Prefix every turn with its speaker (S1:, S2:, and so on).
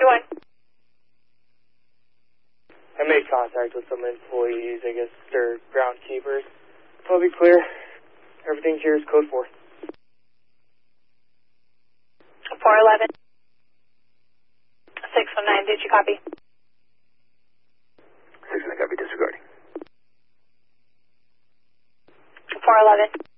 S1: 2-1.
S2: I made contact with some employees, I guess they're groundkeepers. I'll be clear. Everything here is code 4.
S1: 411. 619, did you copy?
S3: 619, copy, disregarding.
S1: 411.